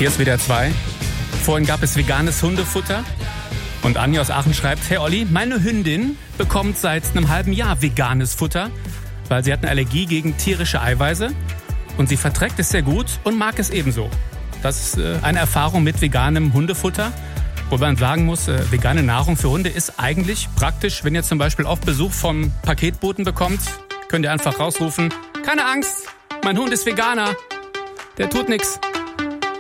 Hier ist WDR 2. Vorhin gab es veganes Hundefutter. Und Anja aus Aachen schreibt, hey Olli, meine Hündin bekommt seit einem halben Jahr veganes Futter, weil sie hat eine Allergie gegen tierische Eiweiße. Und sie verträgt es sehr gut und mag es ebenso. Das ist eine Erfahrung mit veganem Hundefutter. Wobei man sagen muss, vegane Nahrung für Hunde ist eigentlich praktisch. Wenn ihr zum Beispiel oft Besuch vom Paketboten bekommt, könnt ihr einfach rausrufen, keine Angst, mein Hund ist Veganer, der tut nichts.